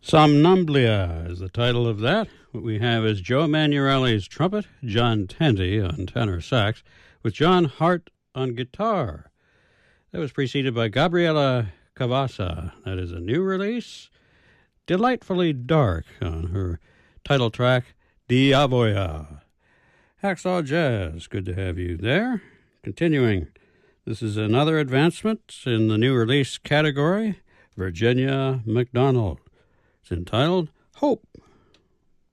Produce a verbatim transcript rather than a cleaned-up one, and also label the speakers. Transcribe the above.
Speaker 1: Somnamblia is the title of that. What we have is Joe Manuelli's trumpet, John Tandy on tenor sax, with John Hart on guitar. That was preceded by Gabriela Cavassa. That is a new release, Delightfully Dark, on her title track, Diavoia. Hacksaw Jazz, good to have you there. Continuing, this is another advancement in the new release category, Virginia McDonald. It's entitled Hope.